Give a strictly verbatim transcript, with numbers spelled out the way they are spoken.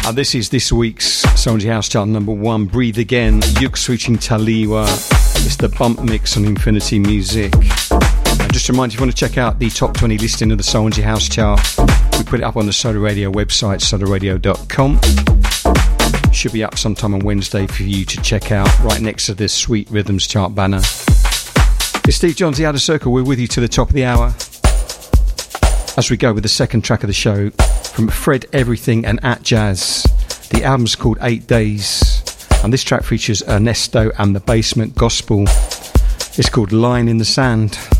Uh, this is this week's Soul House chart number one, Breathe Again, Yuk Switching Taliwa. It's the bump mix on Infinity Music. Uh, just a reminder, if you want to check out the top twenty listing of the Soul House chart, we put it up on the Solar Radio website, solar radio dot com. Should be up sometime on Wednesday for you to check out, right next to this Sweet Rhythms chart banner. It's Steve Johns, The Outer Circle. We're with you to the top of the hour as we go with the second track of the show from Fred Everything and At Jazz. The album's called Eight Days, and this track features Ernesto and the Basement Gospel. It's called Line in the Sand.